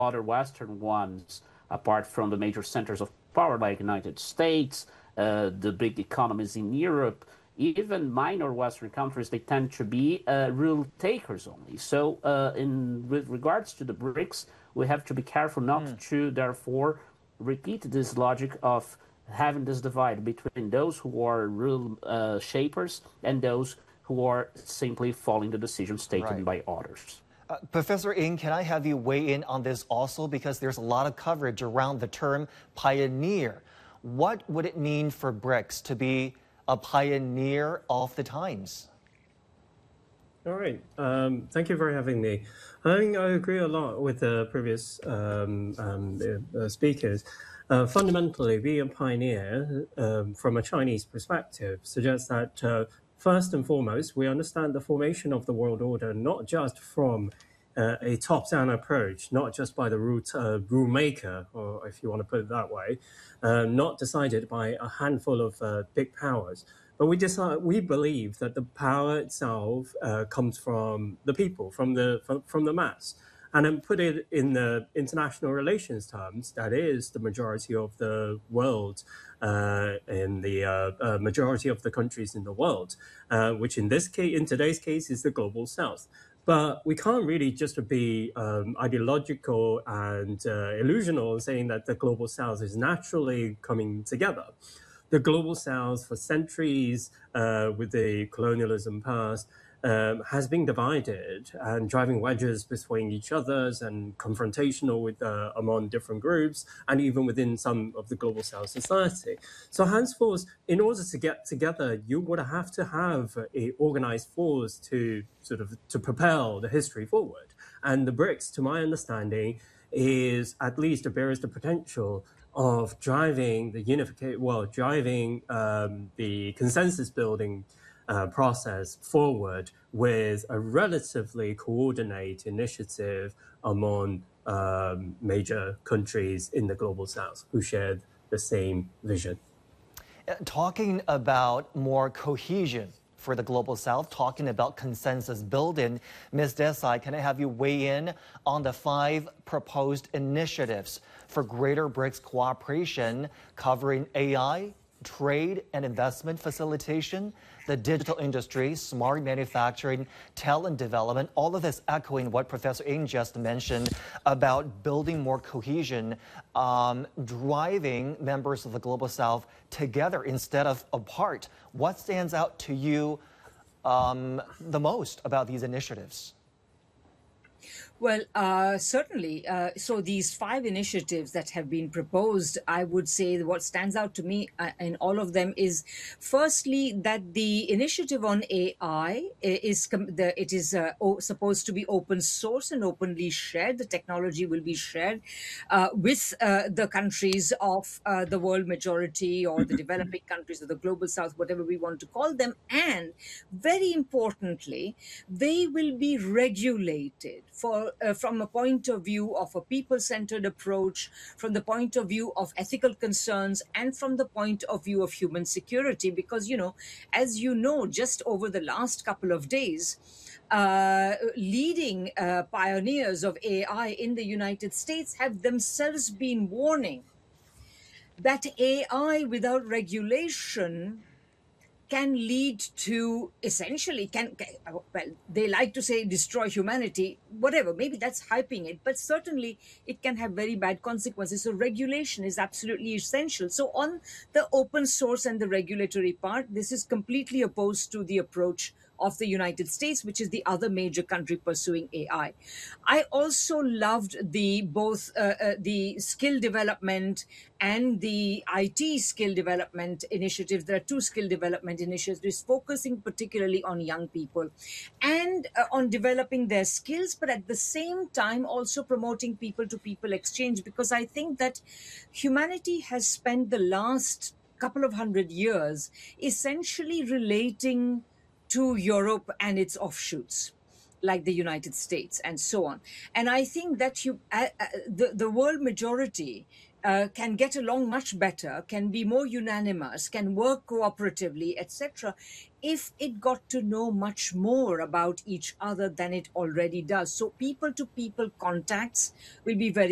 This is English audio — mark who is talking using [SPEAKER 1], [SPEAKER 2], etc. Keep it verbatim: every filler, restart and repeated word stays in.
[SPEAKER 1] other Western ones, apart from the major centers of power like United States, uh, the big economies in Europe, even minor Western countries, they tend to be uh, rule takers only. So, uh, in with regards to the BRICS, we have to be careful not mm. to, therefore, repeat this logic of having this divide between those who are rule uh, shapers and those who are simply following the decisions taken
[SPEAKER 2] right.
[SPEAKER 1] by others.
[SPEAKER 2] Uh, Professor Ng, can I have you weigh in on this also? Because there's a lot of coverage around the term pioneer. What would it mean for BRICS to be a pioneer of the times?
[SPEAKER 3] All right. Um, thank you for having me. I think I agree a lot with the previous um, um, uh, speakers. Uh, fundamentally, being a pioneer um, from a Chinese perspective suggests that uh, first and foremost, we understand the formation of the world order not just from uh, a top-down approach, not just by the rule, uh, rule maker, or if you want to put it that way, uh, not decided by a handful of uh, big powers. But we decide, we believe that the power itself uh, comes from the people, from the from, from the mass. And then put it in the international relations terms, that is the majority of the world, uh, in the uh, uh, majority of the countries in the world, uh, which in this case, in today's case, is the global south. But we can't really just be um, ideological and uh, illusional saying that the global south is naturally coming together. The global south for centuries uh, with the colonialism past um, has been divided and driving wedges between each others and confrontational with uh, among different groups and even within some of the global south society. So henceforth, in order to get together, you would have to have a organized force to sort of to propel the history forward. And the BRICS, to my understanding, is at least bears the potential of driving the unification, well, driving um, the consensus building uh, process forward with a relatively coordinated initiative among um, major countries in the global south who share the same vision.
[SPEAKER 2] Talking about more cohesion for the global south, talking about consensus building, Miz Desai, can I have you weigh in on the five proposed initiatives for greater BRICS cooperation covering A I, trade and investment facilitation, the digital industry, smart manufacturing, talent development, all of this echoing what Professor Ng just mentioned about building more cohesion, um, driving members of the Global South together instead of apart. What stands out to you um, the most about these initiatives?
[SPEAKER 4] Well, uh, certainly. Uh, so these five initiatives that have been proposed, I would say what stands out to me uh, in all of them is, firstly, that the initiative on A I is the, it is uh, supposed to be open source and openly shared. The technology will be shared uh, with uh, the countries of uh, the world majority or the developing countries of the global south, whatever we want to call them. And very importantly, they will be regulated for Uh, from a point of view of a people-centered approach, from the point of view of ethical concerns, and from the point of view of human security. Because, you know, as you know, just over the last couple of days, uh, leading uh, pioneers of A I in the United States have themselves been warning that A I without regulation can lead to essentially can, can well they like to say destroy humanity, whatever, maybe that's hyping it, but certainly it can have very bad consequences. So regulation is absolutely essential. So on the open source and the regulatory part, this is completely opposed to the approach of the United States, which is the other major country pursuing A I. I also loved the both uh, uh, the skill development and the I T skill development initiatives. There are two skill development initiatives focusing particularly on young people and uh, on developing their skills, but at the same time also promoting people-to-people exchange, because I think that humanity has spent the last couple of hundred years essentially relating to Europe and its offshoots, like the United States and so on. And I think that you, uh, uh, the, the world majority uh, can get along much better, can be more unanimous, can work cooperatively, et cetera, if it got to know much more about each other than it already does. So people-to-people contacts will be very